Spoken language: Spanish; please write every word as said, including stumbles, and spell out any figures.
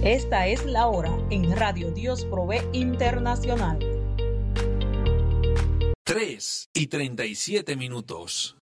Esta es la hora en Radio Dios Provee Internacional. tres y treinta y siete minutos.